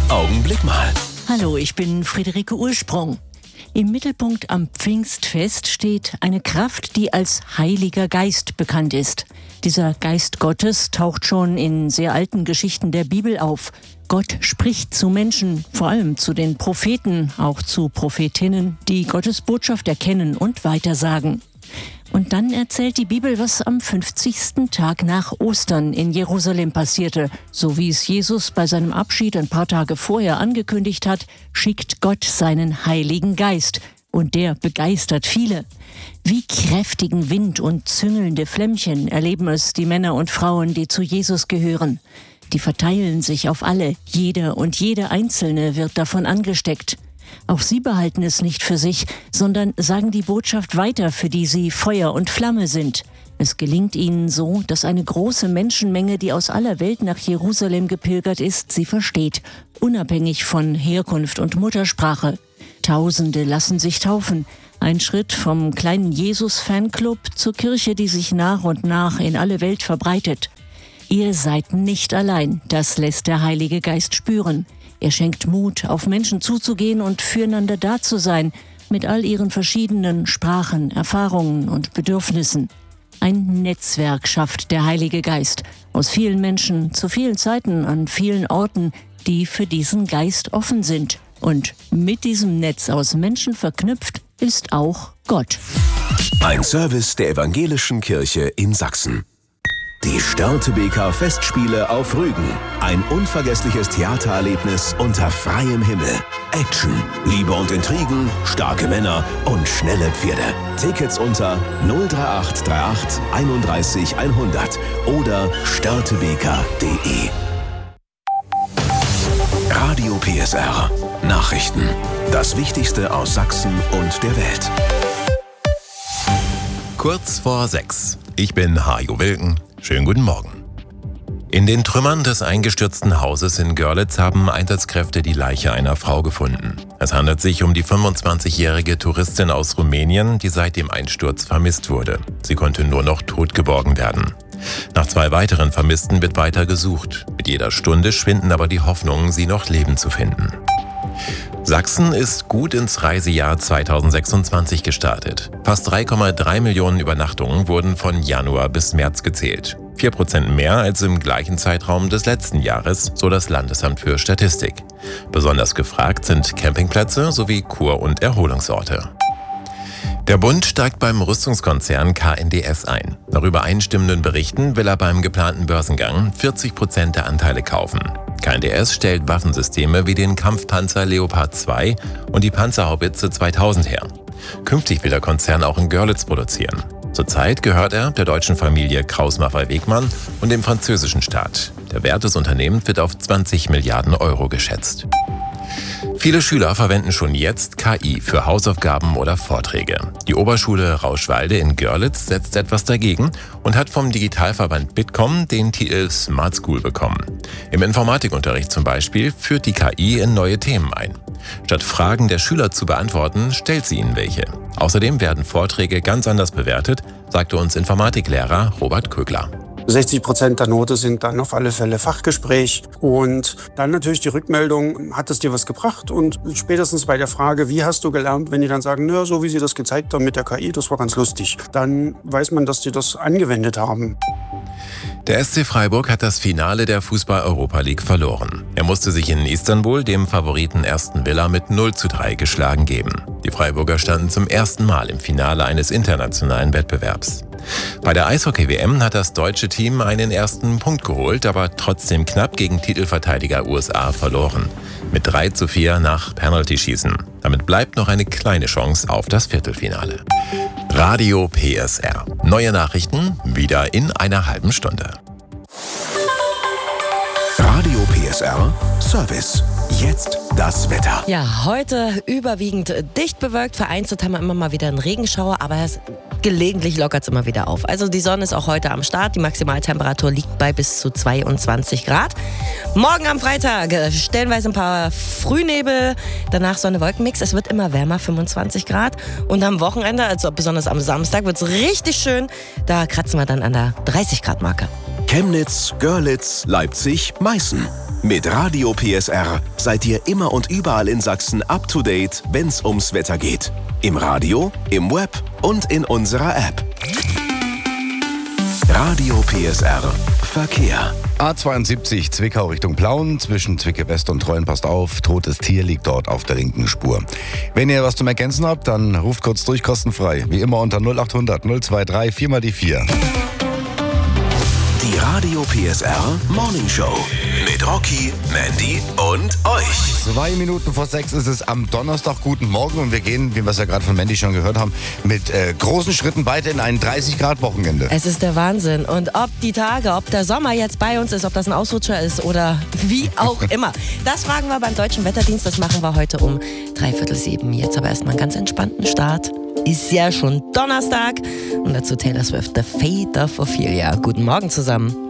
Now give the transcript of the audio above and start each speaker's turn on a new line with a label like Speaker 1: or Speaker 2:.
Speaker 1: Augenblick mal.
Speaker 2: Hallo, ich bin Friederike Ursprung. Im Mittelpunkt am Pfingstfest steht eine Kraft, die als Heiliger Geist bekannt ist. Dieser Geist Gottes taucht schon in sehr alten Geschichten der Bibel auf. Gott spricht zu Menschen, vor allem zu den Propheten, auch zu Prophetinnen, die Gottes Botschaft erkennen und weitersagen. Und dann erzählt die Bibel, was am 50. Tag nach Ostern in Jerusalem passierte. So wie es Jesus bei seinem Abschied ein paar Tage vorher angekündigt hat, schickt Gott seinen Heiligen Geist. Und der begeistert viele. Wie kräftigen Wind und züngelnde Flämmchen erleben es die Männer und Frauen, die zu Jesus gehören. Die verteilen sich auf alle. Jeder und jede Einzelne wird davon angesteckt. Auch sie behalten es nicht für sich, sondern sagen die Botschaft weiter, für die sie Feuer und Flamme sind. Es gelingt ihnen so, dass eine große Menschenmenge, die aus aller Welt nach Jerusalem gepilgert ist, sie versteht, unabhängig von Herkunft und Muttersprache. Tausende lassen sich taufen. Ein Schritt vom kleinen Jesus-Fanclub zur Kirche, die sich nach und nach in alle Welt verbreitet. Ihr seid nicht allein, das lässt der Heilige Geist spüren. Er schenkt Mut, auf Menschen zuzugehen und füreinander da zu sein, mit all ihren verschiedenen Sprachen, Erfahrungen und Bedürfnissen. Ein Netzwerk schafft der Heilige Geist aus vielen Menschen zu vielen Zeiten an vielen Orten, die für diesen Geist offen sind. Und mit diesem Netz aus Menschen verknüpft ist auch Gott.
Speaker 1: Ein Service der Evangelischen Kirche in Sachsen. Die Störtebeker Festspiele auf Rügen. Ein unvergessliches Theatererlebnis unter freiem Himmel. Action, Liebe und Intrigen, starke Männer und schnelle Pferde. Tickets unter 03838 31 100 oder störtebeker.de. Radio PSR. Nachrichten. Das Wichtigste aus Sachsen und der Welt.
Speaker 3: Kurz vor 6. Ich bin Hajo Wilken. Schönen guten Morgen. In den Trümmern des eingestürzten Hauses in Görlitz haben Einsatzkräfte die Leiche einer Frau gefunden. Es handelt sich um die 25-jährige Touristin aus Rumänien, die seit dem Einsturz vermisst wurde. Sie konnte nur noch tot geborgen werden. Nach 2 weiteren Vermissten wird weiter gesucht. Mit jeder Stunde schwinden aber die Hoffnungen, sie noch lebend zu finden. Sachsen ist gut ins Reisejahr 2026 gestartet. Fast 3,3 Millionen Übernachtungen wurden von Januar bis März gezählt. 4% mehr als im gleichen Zeitraum des letzten Jahres, so das Landesamt für Statistik. Besonders gefragt sind Campingplätze sowie Kur- und Erholungsorte. Der Bund steigt beim Rüstungskonzern KNDS ein. Nach übereinstimmenden Berichten will er beim geplanten Börsengang 40% der Anteile kaufen. KNDS stellt Waffensysteme wie den Kampfpanzer Leopard 2 und die Panzerhaubitze 2000 her. Künftig will der Konzern auch in Görlitz produzieren. Zurzeit gehört er der deutschen Familie Krauss-Maffei-Wegmann und dem französischen Staat. Der Wert des Unternehmens wird auf 20 Milliarden Euro geschätzt. Viele Schüler verwenden schon jetzt KI für Hausaufgaben oder Vorträge. Die Oberschule Rauschwalde in Görlitz setzt etwas dagegen und hat vom Digitalverband Bitkom den Titel Smart School bekommen. Im Informatikunterricht zum Beispiel führt die KI in neue Themen ein. Statt Fragen der Schüler zu beantworten, stellt sie ihnen welche. Außerdem werden Vorträge ganz anders bewertet, sagte uns Informatiklehrer Robert Kögler.
Speaker 4: 60% der Note sind dann auf alle Fälle Fachgespräch und dann natürlich die Rückmeldung, hat es dir was gebracht? Und spätestens bei der Frage, wie hast du gelernt, wenn die dann sagen, na, so wie sie das gezeigt haben mit der KI, das war ganz lustig, dann weiß man, dass die das angewendet haben.
Speaker 3: Der SC Freiburg hat das Finale der Fußball-Europa League verloren. Er musste sich in Istanbul dem Favoriten Aston Villa mit 0:3 geschlagen geben. Die Freiburger standen zum ersten Mal im Finale eines internationalen Wettbewerbs. Bei der Eishockey-WM hat das deutsche Team einen ersten Punkt geholt, aber trotzdem knapp gegen Titelverteidiger USA verloren. Mit 3:4 nach Penaltyschießen. Damit bleibt noch eine kleine Chance auf das Viertelfinale. Radio PSR. Neue Nachrichten wieder in einer halben Stunde.
Speaker 1: Radio PSR Service. Jetzt das Wetter.
Speaker 5: Ja, heute überwiegend dicht bewölkt. Vereinzelt haben wir immer mal wieder einen Regenschauer, aber gelegentlich lockert es immer wieder auf. Also die Sonne ist auch heute am Start. Die Maximaltemperatur liegt bei bis zu 22 Grad. Morgen am Freitag stellenweise ein paar Frühnebel, danach Sonne-Wolken-Mix. Es wird immer wärmer, 25 Grad. Und am Wochenende, also besonders am Samstag, wird es richtig schön. Da kratzen wir dann an der 30 Grad Marke.
Speaker 1: Chemnitz, Görlitz, Leipzig, Meißen. Mit Radio PSR seid ihr immer und überall in Sachsen up to date, wenn's ums Wetter geht. Im Radio, im Web und in unserer App. Radio PSR Verkehr.
Speaker 6: A72 Zwickau Richtung Plauen, zwischen Zwicke West und Treuen, passt auf, totes Tier liegt dort auf der linken Spur. Wenn ihr was zum Ergänzen habt, dann ruft kurz durch, kostenfrei. Wie immer unter 0800 023 4 die 4.
Speaker 1: Die Radio PSR Morning Show mit Rocky, Mandy und euch.
Speaker 6: 2 Minuten vor 6 ist es am Donnerstag. Guten Morgen und wir gehen, wie wir es ja gerade von Mandy schon gehört haben, mit großen Schritten weiter in ein 30-Grad-Wochenende.
Speaker 5: Es ist der Wahnsinn. Und ob der Sommer jetzt bei uns ist, ob das ein Ausrutscher ist oder wie auch immer. Das fragen wir beim Deutschen Wetterdienst. Das machen wir heute um 6:45. Jetzt aber erstmal einen ganz entspannten Start. Ist ja schon Donnerstag. Und dazu Taylor Swift, The Fate of Ophelia. Guten Morgen zusammen.